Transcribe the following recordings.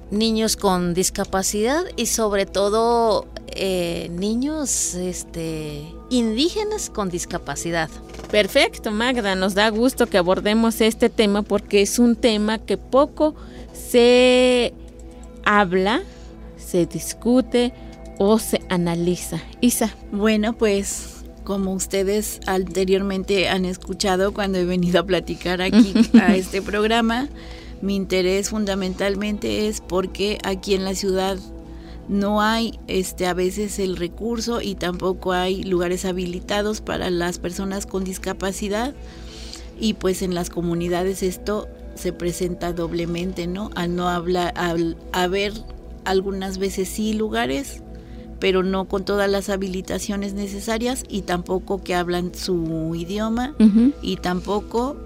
niños con discapacidad y sobre todo niños indígenas con discapacidad. Perfecto, Magda, nos da gusto que abordemos este tema porque es un tema que poco se habla, se discute o se analiza. Isa. Bueno, pues como ustedes anteriormente han escuchado cuando he venido a platicar aquí a este programa, mi interés fundamentalmente es porque aquí en la ciudad no hay a veces el recurso y tampoco hay lugares habilitados para las personas con discapacidad, y pues en las comunidades esto se presenta doblemente, ¿no? Al no hablar, al haber algunas veces sí lugares, pero no con todas las habilitaciones necesarias, y tampoco que hablan su idioma, y tampoco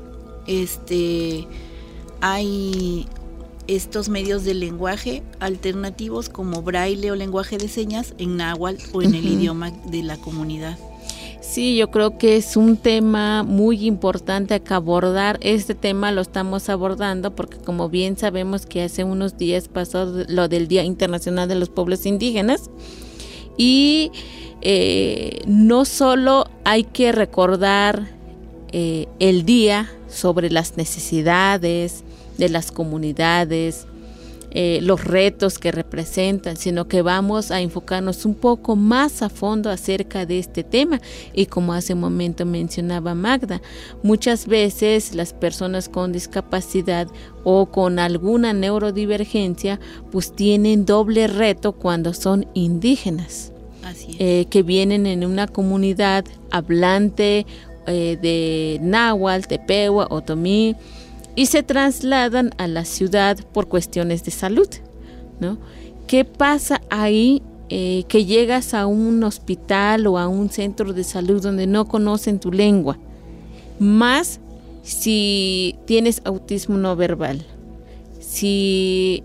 hay estos medios de lenguaje alternativos como braille o lenguaje de señas en náhuatl o en el idioma de la comunidad. Sí, yo creo que es un tema muy importante que abordar. Este tema lo estamos abordando porque, como bien sabemos, que hace unos días pasó lo del Día Internacional de los Pueblos Indígenas, y no solo hay que recordar el día sobre las necesidades de las comunidades, los retos que representan, sino que vamos a enfocarnos un poco más a fondo acerca de este tema. Y como hace un momento mencionaba Magda, muchas veces las personas con discapacidad o con alguna neurodivergencia pues tienen doble reto cuando son indígenas. Así es. Que vienen en una comunidad hablante de náhuatl, tepehuá, otomí, y se trasladan a la ciudad por cuestiones de salud, ¿no? ¿Qué pasa ahí? Que llegas a un hospital o a un centro de salud donde no conocen tu lengua, más si tienes autismo no verbal, si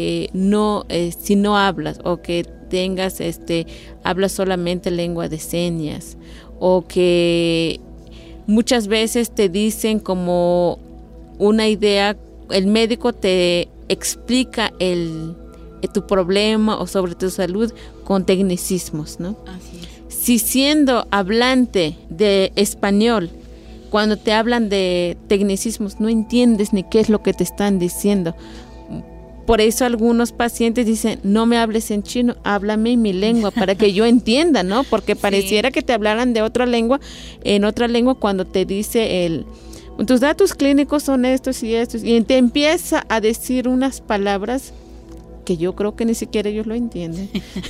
no hablas, o que tengas hablas solamente lengua de señas, o que muchas veces te dicen como una idea, el médico te explica tu problema o sobre tu salud con tecnicismos, ¿no? Así es. Si siendo hablante de español, cuando te hablan de tecnicismos, no entiendes ni qué es lo que te están diciendo. Por eso algunos pacientes dicen, no me hables en chino, háblame en mi lengua para que yo entienda, ¿no? Porque pareciera que te hablaran de otra lengua, en otra lengua, cuando te dice tus datos clínicos son estos y estos, y te empieza a decir unas palabras que yo creo que ni siquiera ellos lo entienden.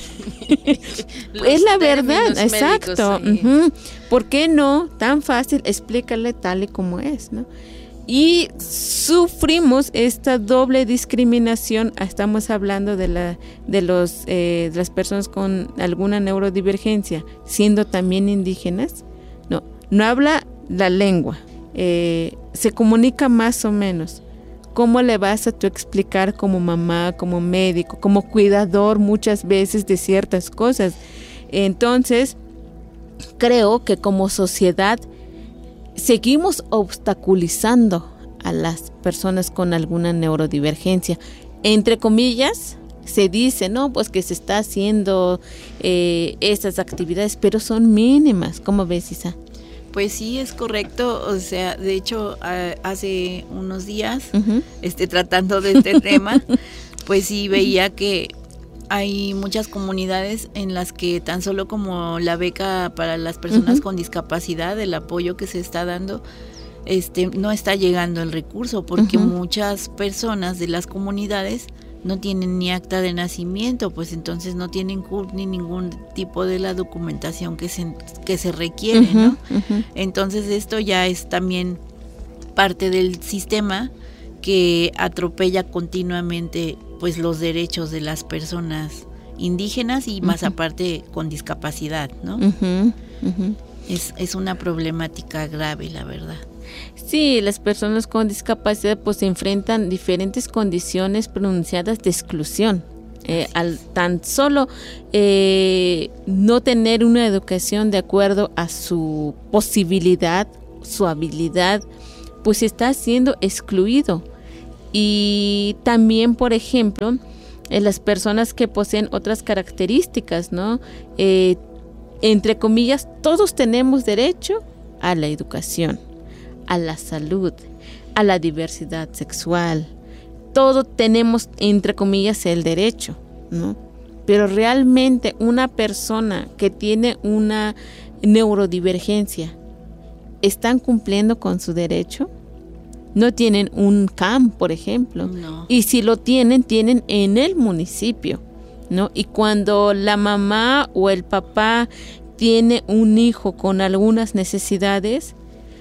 Es la verdad, exacto. Médicos, sí. ¿Por qué no? Tan fácil, explícale tal y como es, ¿no? Y sufrimos esta doble discriminación. Estamos hablando de las personas con alguna neurodivergencia, siendo también indígenas. No habla la lengua. Se comunica más o menos. ¿Cómo le vas a tú explicar como mamá, como médico, como cuidador muchas veces de ciertas cosas? Entonces, creo que como sociedad seguimos obstaculizando a las personas con alguna neurodivergencia. Entre comillas, se dice, no, pues que se está haciendo estas actividades, pero son mínimas. ¿Cómo ves, Isa? Pues sí, es correcto. O sea, de hecho, hace unos días, tratando de este tema, pues sí veía que hay muchas comunidades en las que tan solo como la beca para las personas con discapacidad, el apoyo que se está dando, no está llegando el recurso, porque muchas personas de las comunidades no tienen ni acta de nacimiento, pues entonces no tienen CURP ni ningún tipo de la documentación que se requiere, ¿no? Entonces esto ya es también parte del sistema que atropella continuamente pues los derechos de las personas indígenas y más aparte con discapacidad, ¿no? Es una problemática grave, la verdad. Sí, las personas con discapacidad pues se enfrentan diferentes condiciones pronunciadas de exclusión. Al tan solo no tener una educación de acuerdo a su posibilidad, su habilidad, pues está siendo excluido. Y también, por ejemplo, las personas que poseen otras características, ¿no? Entre comillas, todos tenemos derecho a la educación, a la salud, a la diversidad sexual. Todos tenemos, entre comillas, el derecho, ¿no? Pero realmente una persona que tiene una neurodivergencia, ¿están cumpliendo con su derecho? No tienen un CAM, por ejemplo. No. Y si lo tienen en el municipio, ¿no? Y cuando la mamá o el papá tiene un hijo con algunas necesidades,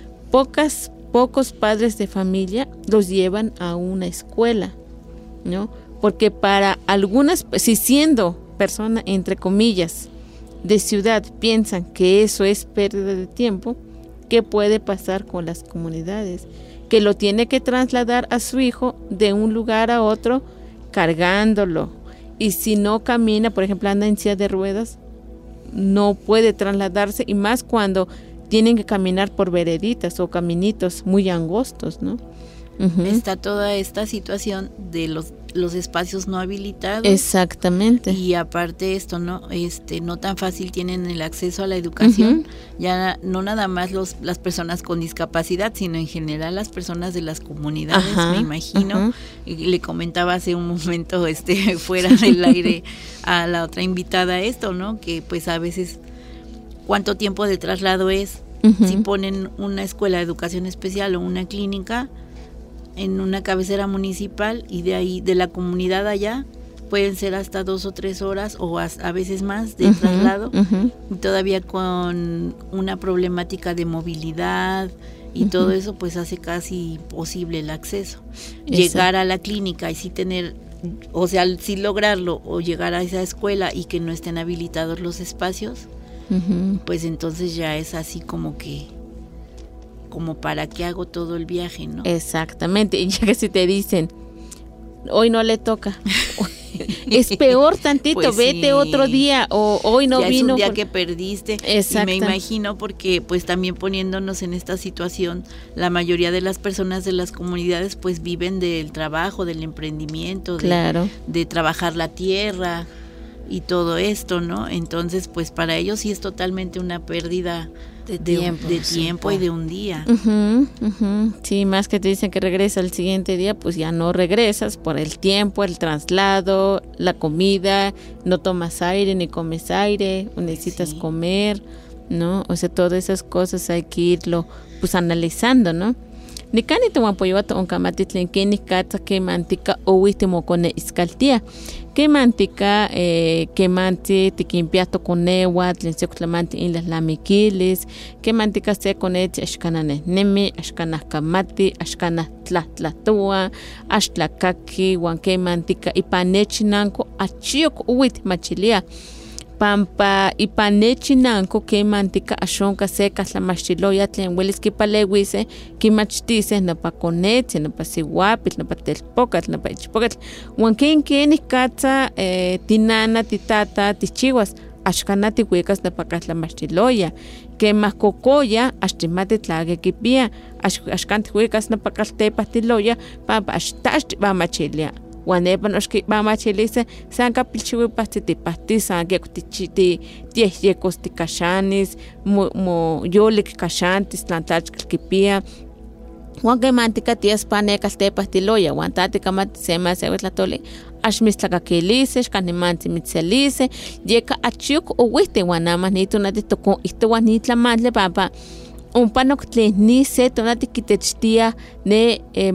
pocos padres de familia los llevan a una escuela, ¿no? Porque para algunas, si siendo persona, entre comillas, de ciudad, piensan que eso es pérdida de tiempo, ¿qué puede pasar con las comunidades? Que lo tiene que trasladar a su hijo de un lugar a otro cargándolo. Y si no camina, por ejemplo, anda en silla de ruedas, no puede trasladarse, y más cuando tienen que caminar por vereditas o caminitos muy angostos, ¿no? Uh-huh. Está toda esta situación de los espacios no habilitados. Exactamente. Y aparte esto, ¿no? No tan fácil tienen el acceso a la educación, uh-huh. Ya no nada más las personas con discapacidad, sino en general las personas de las comunidades, uh-huh. Me imagino. Uh-huh. Y le comentaba hace un momento fuera del aire a la otra invitada esto, ¿no? Que pues a veces cuánto tiempo de traslado es, uh-huh. Si ponen una escuela de educación especial o una clínica en una cabecera municipal, y de ahí, de la comunidad allá, pueden ser hasta 2 o 3 horas o a veces más de, uh-huh, traslado, uh-huh. Y todavía con una problemática de movilidad y, uh-huh. Todo eso pues hace casi imposible el acceso. Eso. Llegar a la clínica y sí tener, o sea, sí lograrlo, o llegar a esa escuela y que no estén habilitados los espacios, uh-huh. Pues entonces ya es así como para qué hago todo el viaje, ¿no? Exactamente, y ya que si te dicen, hoy no le toca, es peor tantito, pues vete sí. Otro día, o hoy no ya vino. Es un día que perdiste. Exacto. Y me imagino, porque pues también poniéndonos en esta situación, la mayoría de las personas de las comunidades pues viven del trabajo, del emprendimiento, claro. de trabajar la tierra y todo esto, ¿no? Entonces pues para ellos sí es totalmente una pérdida de tiempo y de un día. Uh-huh, uh-huh. Sí, más que te dicen que regresa el siguiente día, pues ya no regresas por el tiempo, el traslado, la comida, no tomas aire ni comes aire, o necesitas sí. Comer, ¿no? O sea, todas esas cosas hay que irlo pues analizando, ¿no? Nikani te wapoyoto on kamatitlen keni kata que mantica owiste mokone iskaltia. Que mantica que manti tikimpiato conewa tlen seclamanti in las lamiquiles, que mantica se conete ashkanane nemi, ashkanah kamati, ashkanah tlatua, ashtlakaki, wan que mantica ipanechinanko achiok uwit machilia. Pampa ipanechinanko que mantica ashonka seca tlamachtiloya tlen welis kipalewise kimachtise napa konetzi, napa siuapitl, napa telpokatl, napa ichpokatl, uan kenih katsa tinana, titata, tichiwas, axkana tiuikas napa katlamachtiloya, kemah kokoya axtimati tlake kipia, axkan tiuikas napa kaltepahtiloya, pampa axtaxti mamachilia. Guanepan oxki mamachilise san kapilchiwipasti tipasti san kekutichiti tiehyekos tikaxanis mo yolik kaxantis tlantachkal kipia Juan que mantica tías panecas tepahtiloya Juan tati kamati sema sewetlatoli axmistlakaquilice xkanimanti mitzelice yeka achiok owihti Juan namas nito natitoko ihtowan nitlamantle papa Unpanok tlen ni se tonati kitechtia ne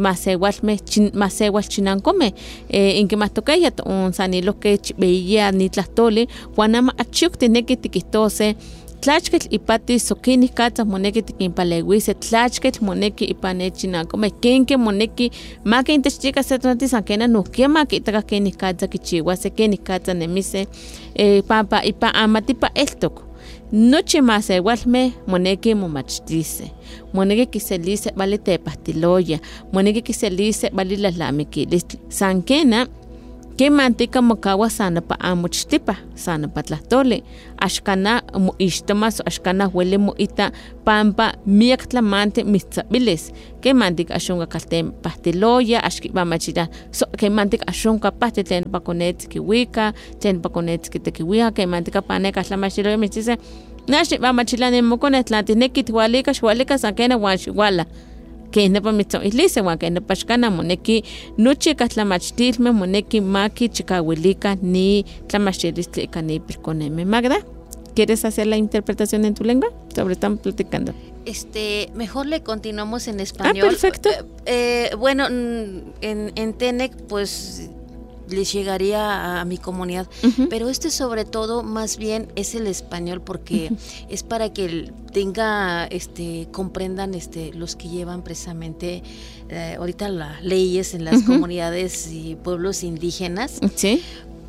masewal chinankome inkimahtokeya sanilo que veía ni tlastoli Juanama achiok tineki tikistose tlachketl ipati sokini katsa moneki tikinpalewise tlachketl moneki ipane chinankome kenke moneki makin techtika se tonati sankena nukia makitaka keni katsa kichiwase keni katsa nemise papa ipa amatipa eltok Noche más igualme moneki momachtice, moneki kiselice vale tepahtiloya, moneki kiselice vale las lamiquilis, sankena Kemantika mokawa sanapa amuchtipa, sanapa tlahtoli. Axkana mo ixtomas, axkana huele mo ita pampa miak tlamante mitzabilis. Kemantika axunga kaltem pastiloya, axkiba machita. Kemantika axunga pasti tlen pakonetski wika, tlen pakonetski tekiwika, kemantika paneka tlamachtiloya mitzise. Nashi ba machilani mokonet tlantineki tigualika, xualika sakena huaxihuala. Que nepa mitzoitlise huan que nepa xkana moneki nochi katlamachtilme moneki maki chikawilika ni tlamachtilistli ika ni pilkoneme. Magda, ¿quieres hacer la interpretación en tu lengua? Sobre estamos platicando. Mejor le continuamos en español. Perfecto. Bueno, en Tenec pues les llegaría a mi comunidad, pero sobre todo más bien es el español porque es para que tenga comprendan los que llevan precisamente ahorita las leyes en las comunidades y pueblos indígenas. Sí.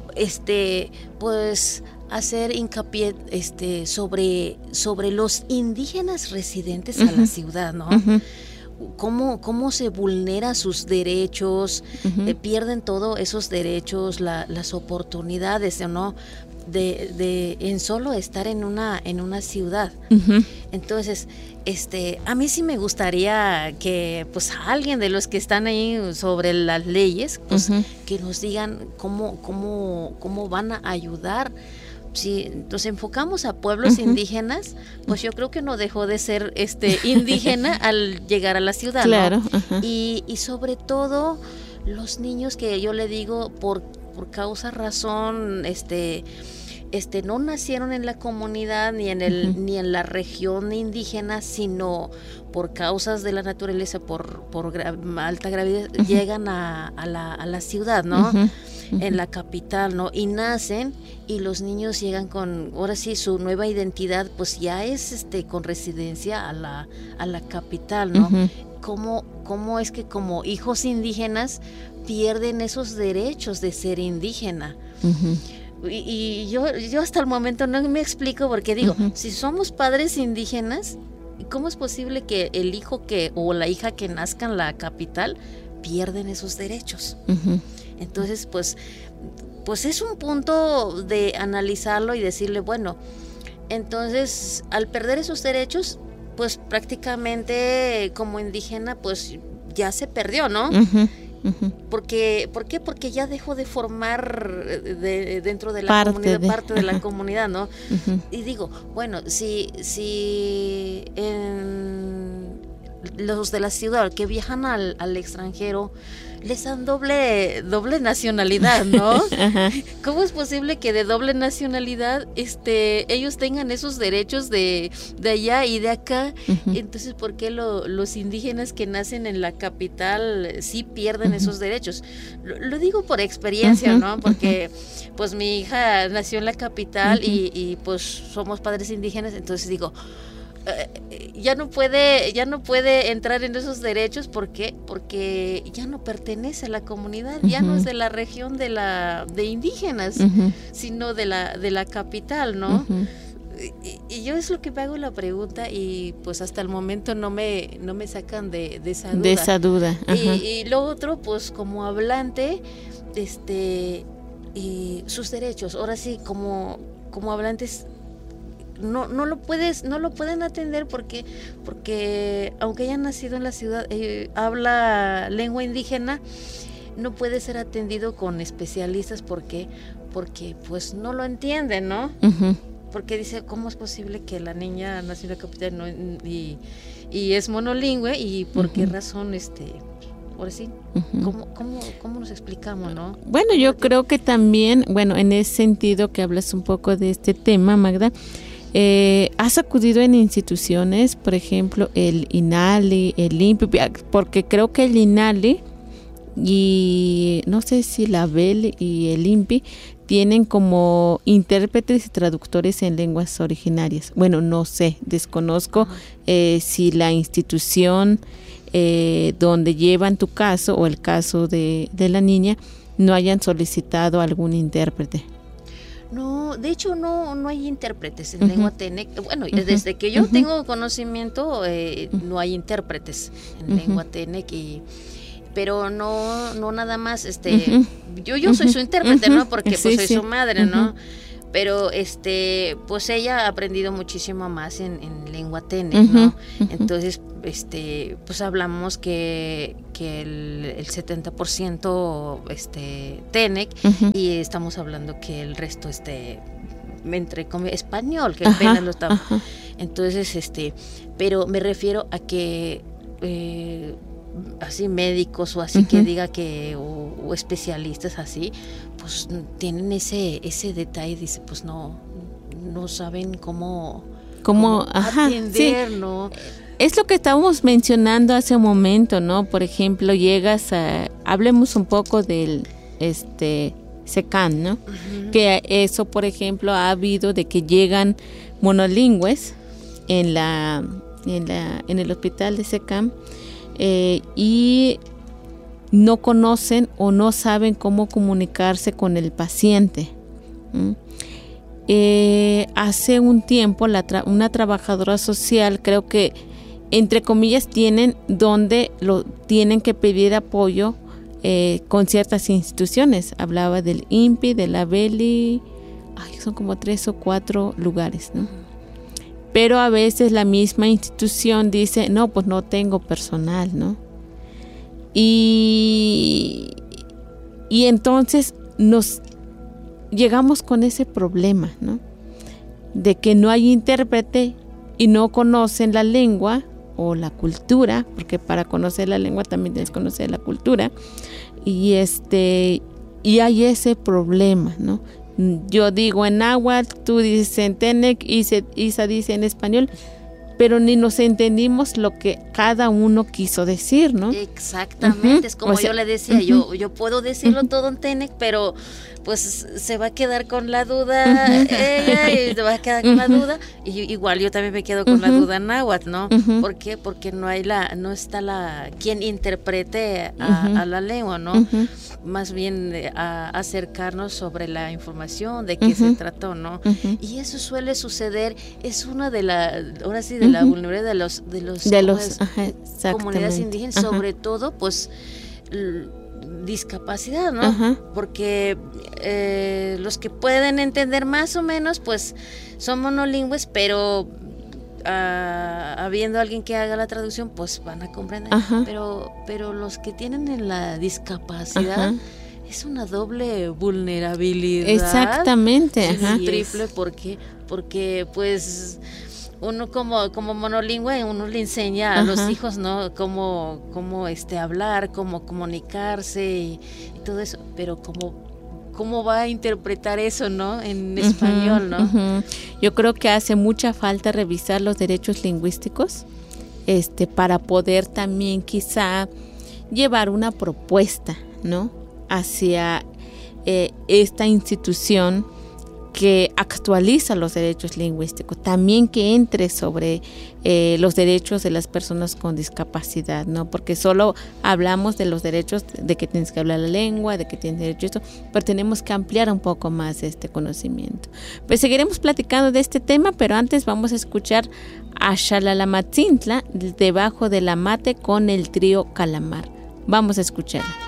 Pues hacer hincapié sobre los indígenas residentes a la ciudad, ¿no? Cómo se vulnera sus derechos, pierden todos esos derechos, las oportunidades, ¿no? De en solo estar en una ciudad. Entonces, a mí sí me gustaría que pues alguien de los que están ahí sobre las leyes, pues que nos digan cómo van a ayudar. Si nos enfocamos a pueblos indígenas, pues yo creo que no dejó de ser indígena al llegar a la ciudad, claro, ¿no? Y sobre todo los niños que yo le digo por razón no nacieron en la comunidad ni en la región indígena, sino por causas de la naturaleza, por alta gravedad, llegan a la ciudad, ¿no? En la capital, ¿no? Y nacen y los niños llegan con, ahora sí, su nueva identidad, pues ya es con residencia a la capital, ¿no? ¿Cómo es que como hijos indígenas pierden esos derechos de ser indígena? Y yo hasta el momento no me explico porque digo, si somos padres indígenas, ¿cómo es posible que el hijo o la hija que nazca en la capital pierden esos derechos? Entonces, pues es un punto de analizarlo y decirle, bueno, entonces al perder esos derechos, pues prácticamente como indígena, pues ya se perdió, ¿no? ¿Por qué? Porque ya dejó de formar dentro de la comunidad, parte de la comunidad, ¿no? Y digo, bueno, si los de la ciudad que viajan al extranjero les dan doble nacionalidad, ¿no? ¿Cómo es posible que de doble nacionalidad ellos tengan esos derechos de allá y de acá? Entonces, ¿por qué los indígenas que nacen en la capital sí pierden esos derechos? Lo digo por experiencia, ¿no? Porque pues mi hija nació en la capital y pues somos padres indígenas, entonces digo, ya no puede entrar en esos derechos porque ya no pertenece a la comunidad, ya no es de la región de indígenas, sino de la capital, ¿no? Y yo es lo que me hago la pregunta y pues hasta el momento no me sacan de esa duda. De esa duda. Y lo otro, pues como hablante, y sus derechos, ahora sí como hablantes no lo pueden atender porque aunque hayan nacido en la ciudad, habla lengua indígena, no puede ser atendido con especialistas porque pues no lo entienden, ¿no? Porque dice, ¿cómo es posible que la niña nació en la capital y es monolingüe y por qué razón ahora sí, ¿cómo nos explicamos, no? Bueno, yo creo que también, en ese sentido que hablas un poco de este tema, Magda, ¿has acudido en instituciones, por ejemplo, el INALI, el INPI? Porque creo que el INALI y no sé si la BEL y el INPI tienen como intérpretes y traductores en lenguas originarias. Bueno, no sé, desconozco si la institución donde llevan tu caso o el caso de la niña no hayan solicitado algún intérprete. No, de hecho no hay intérpretes en lengua Tenec. Bueno, desde que yo tengo conocimiento no hay intérpretes en lengua Tenec pero no nada más, yo soy su intérprete, ¿no? Porque pues soy su madre, ¿no? Pero pues ella ha aprendido muchísimo más en lengua Tenec, ¿no? Entonces, pues hablamos que el 70% Tenec, y estamos hablando que el resto entre comillas español, que apenas lo estamos. Entonces, pero me refiero a que así médicos o así que diga que o especialistas así, pues tienen ese detalle, dice, pues no saben cómo atender, ¿no? Es lo que estábamos mencionando hace un momento, ¿no? Por ejemplo, hablemos un poco del SECAN, ¿no? Que eso, por ejemplo, ha habido de que llegan monolingües en el hospital de SECAM, y no conocen o no saben cómo comunicarse con el paciente. Hace un tiempo una trabajadora social, creo que entre comillas tienen que pedir apoyo con ciertas instituciones. Hablaba del INPI, de la BELI, son como 3 o 4 lugares, ¿no? Pero a veces la misma institución dice, no, pues no tengo personal, ¿no? Y entonces nos llegamos con ese problema, ¿no? De que no hay intérprete y no conocen la lengua o la cultura, porque para conocer la lengua también tienes que conocer la cultura, y hay ese problema, ¿no? Yo digo en náhuatl, tú dices en Tenec, Isa dice en español, pero ni nos entendimos lo que cada uno quiso decir, ¿no? Exactamente, es como yo le decía, yo puedo decirlo todo en Tenec, pero pues se va a quedar con la duda ella, y se va a quedar con la duda, y igual yo también me quedo con la duda en náhuatl, ¿no? ¿Por qué? Porque no está quien interprete a la lengua, ¿no? Más bien a acercarnos sobre la información de qué se trató, ¿no? Y eso suele suceder, es una de la vulnerabilidad de los comunidades indígenas, sobre todo pues discapacidad, ¿no? Porque los que pueden entender más o menos pues son monolingües, pero habiendo alguien que haga la traducción pues van a comprender, pero los que tienen la discapacidad es una doble vulnerabilidad. Exactamente. Triple, porque pues uno como monolingüe, uno le enseña a los hijos, ¿no? Cómo hablar, cómo comunicarse y todo eso, pero cómo va a interpretar eso, ¿no? En español, ¿no? Yo creo que hace mucha falta revisar los derechos lingüísticos, para poder también quizá llevar una propuesta, ¿no? Hacia esta institución que actualiza los derechos lingüísticos, también que entre sobre los derechos de las personas con discapacidad, ¿no? Porque solo hablamos de los derechos de que tienes que hablar la lengua, de que tienes derecho a esto, pero tenemos que ampliar un poco más este conocimiento. Pues seguiremos platicando de este tema, pero antes vamos a escuchar a Xalalamatzintla, Debajo de la Mate, con el trío Calamar. Vamos a escucharla.